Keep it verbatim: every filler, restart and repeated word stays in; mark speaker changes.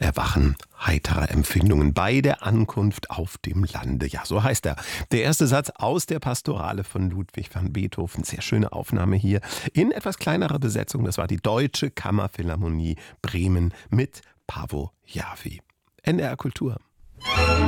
Speaker 1: Erwachen heiterer Empfindungen bei der Ankunft auf dem Lande. Ja, so heißt er. Der erste Satz aus der Pastorale von Ludwig van Beethoven. Sehr schöne Aufnahme hier in etwas kleinerer Besetzung. Das war die Deutsche Kammerphilharmonie Bremen mit Paavo Järvi. N D R Kultur.